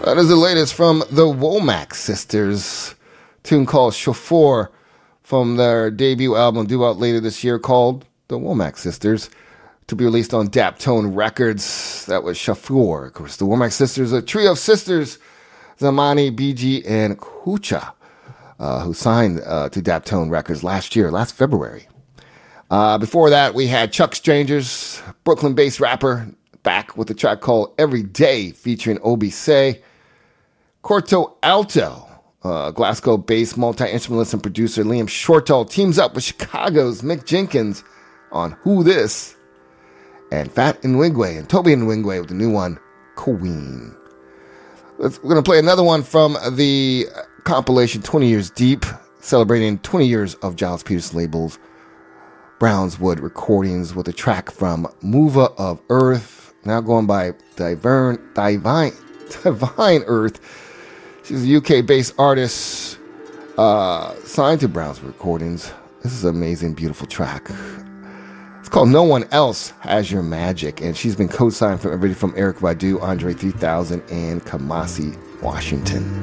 That is the latest from the Womack Sisters. Tune called Chauffeur from their debut album due out later this year called The Womack Sisters, to be released on Daptone Records. That was Chauffeur. Of course, the Womack Sisters, a trio of sisters, Zamani, BG, and Kucha, who signed to Daptone Records last February. Before that, we had Chuck Strangers, Brooklyn-based rapper, back with a track called Every Day featuring Obi Say. Corto Alto, Glasgow-based multi-instrumentalist and producer Liam Shortall teams up with Chicago's Mick Jenkins on Who This, and Fat Nwigwe and Toby Nwigwe with the new one, Queen. We're going to play another one from the compilation 20 Years Deep, celebrating 20 years of Giles Peterson labels, Brownswood Recordings, with a track from Mova of Earth, now going by Divine Earth. She's a UK-based artist signed to Brownswood Recordings. This is an amazing, beautiful track. It's called No One Else Has Your Magic, and she's been co-signed from everybody from Erykah Badu, Andre 3000, and Kamasi Washington.